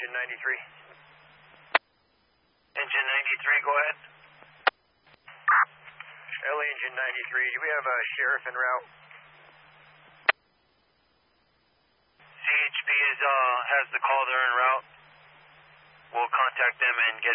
Engine 93. Engine 93, go ahead. LA Engine 93, do we have a sheriff en route? CHP has the call, they're en route. We'll contact them and get